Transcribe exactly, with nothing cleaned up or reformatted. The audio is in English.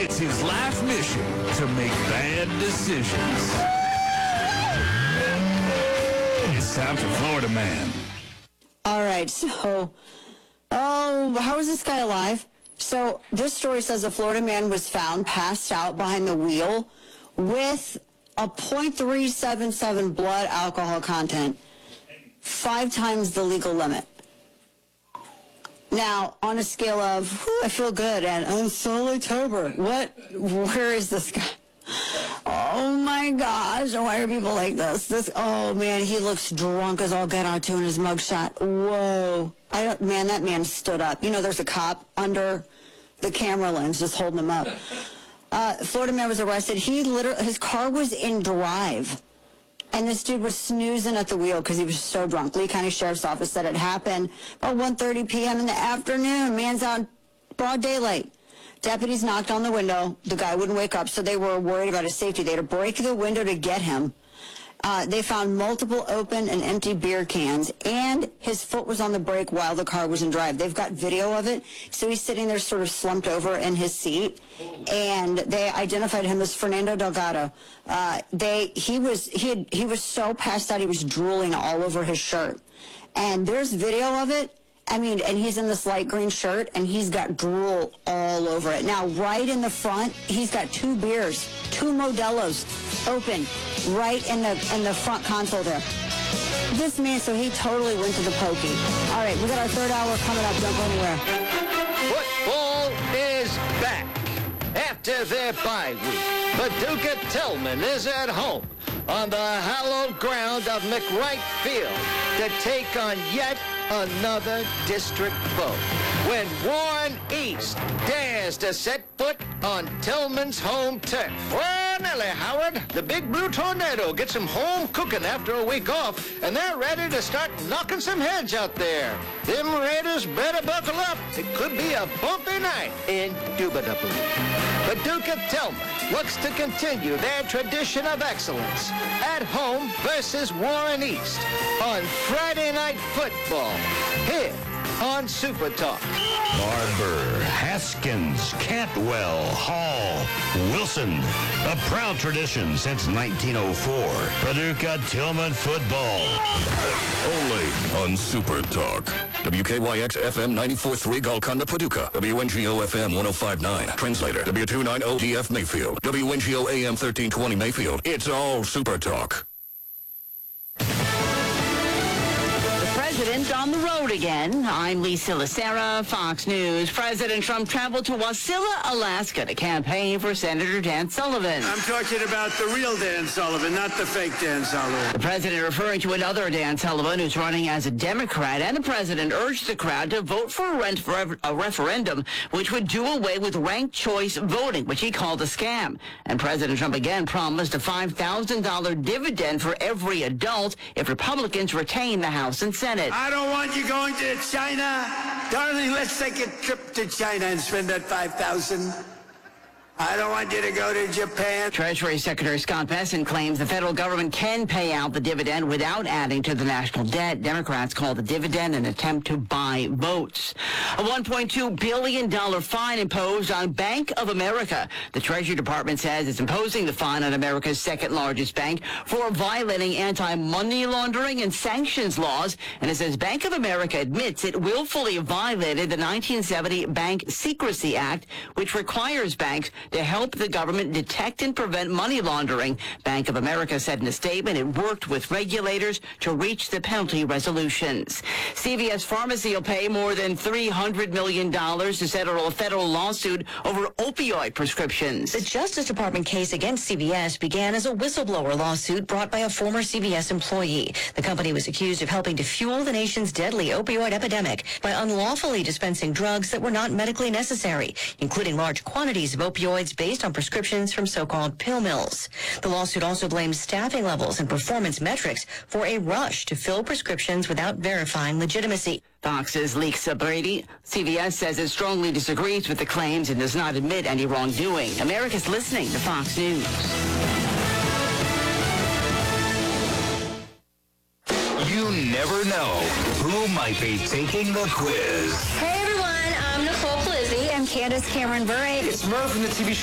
It's his life mission to make bad decisions. It's time for Florida Man. All right, so, oh, how is this guy alive? So this story says a Florida man was found passed out behind the wheel with a point three seven seven blood alcohol content, five times the legal limit. Now, on a scale of, whew, I feel good, and I'm so sober. What, where is this guy? Oh my gosh, why are people like this? This, oh man, he looks drunk as all get out too in his mugshot. Whoa. I don't, man, that man stood up. You know, there's a cop under the camera lens just holding him up. Uh, Florida man was arrested. He literally, his car was in drive. And this dude was snoozing at the wheel because he was so drunk. Lee County Sheriff's Office said it happened about one thirty p.m. in the afternoon. Man's out broad daylight. Deputies knocked on the window. The guy wouldn't wake up, so they were worried about his safety. They had to break the window to get him. Uh, they found multiple open and empty beer cans, and his foot was on the brake while the car was in drive. They've got video of it, so he's sitting there sort of slumped over in his seat, and they identified him as Fernando Delgado. Uh, they he was he had, he was so passed out he was drooling all over his shirt, and there's video of it. I mean, and he's in this light green shirt, and he's got drool all over it. Now, right in the front, he's got two beers, two Modelo's open, right in the in the front console there. This man, so he totally went to the pokey. All right, we got our third hour coming up. Don't go anywhere. Football is back. After their bye week, Paducah Tillman is at home on the hallowed ground of McWright Field to take on yet another district foe. When Warren East dares to set foot on Tillman's home turf. Well, Nelly Howard, the Big Blue Tornado gets him home cooking after a week off, and they're ready to start knocking some heads out there. Them Raiders better buckle up. It could be a bumpy night, indubitably. Paducah Tillman looks to continue their tradition of excellence at home versus Warren East on Friday Night Football here on Super Talk. Barber, Haskins, Cantwell, Hall, Wilson. A proud tradition since nineteen oh four. Paducah Tillman football. Only on Super Talk. W K Y X F M ninety-four point three Golconda, Paducah. W N G O F M one oh five point nine. Translator. W two ninety D F Mayfield. W N G O A M thirteen twenty Mayfield. It's all Super Talk. President on the road again. I'm Lisa Lacera, Fox News. President Trump traveled to Wasilla, Alaska to campaign for Senator Dan Sullivan. I'm talking about the real Dan Sullivan, not the fake Dan Sullivan. The president referring to another Dan Sullivan who's running as a Democrat, and the president urged the crowd to vote for a, rent for a referendum which would do away with ranked choice voting, which he called a scam. And President Trump again promised a five thousand dollars dividend for every adult if Republicans retain the House and Senate. I don't want you going to China. Darling, let's take a trip to China and spend that five thousand dollars. I don't want you to go to Japan. Treasury Secretary Scott Bessent claims the federal government can pay out the dividend without adding to the national debt. Democrats call the dividend an attempt to buy votes. A one point two billion dollars fine imposed on Bank of America. The Treasury Department says it's imposing the fine on America's second largest bank for violating anti-money laundering and sanctions laws. And it says Bank of America admits it willfully violated the nineteen seventy Bank Secrecy Act, which requires banks to help the government detect and prevent money laundering. Bank of America said in a statement it worked with regulators to reach the penalty resolutions. C V S Pharmacy will pay more than three hundred million dollars to settle a federal lawsuit over opioid prescriptions. The Justice Department case against C V S began as a whistleblower lawsuit brought by a former C V S employee. The company was accused of helping to fuel the nation's deadly opioid epidemic by unlawfully dispensing drugs that were not medically necessary, including large quantities of opioids based on prescriptions from so-called pill mills. The lawsuit also blames staffing levels and performance metrics for a rush to fill prescriptions without verifying legitimacy. Fox's Lisa Brady. C V S says it strongly disagrees with the claims and does not admit any wrongdoing. America's listening to Fox News. You never know who might be taking the quiz. Hey everyone, I'm Nicole Plizzi. I'm Candace Cameron Bure. It's Murph from the T V show